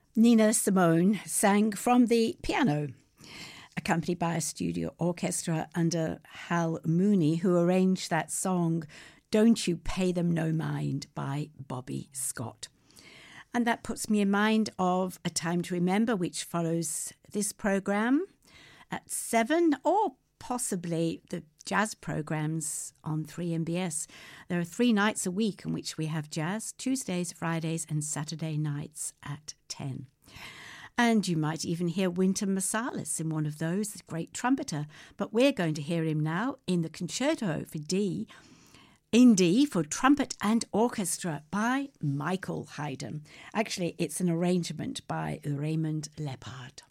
Nina Simone sang from the piano, accompanied by a studio orchestra under Hal Mooney, who arranged that song, Don't You Pay Them No Mind, by Bobby Scott. And that puts me in mind of A Time to Remember, which follows this program at 7, or possibly the jazz programs on 3MBS. There are 3 nights a week in which we have jazz, Tuesdays, Fridays and Saturday nights at 10. And you might even hear Wynton Marsalis in one of those, the great trumpeter. But we're going to hear him now in the Concerto for D, in D for trumpet and orchestra by Michael Haydn. Actually, it's an arrangement by Raymond Lepard.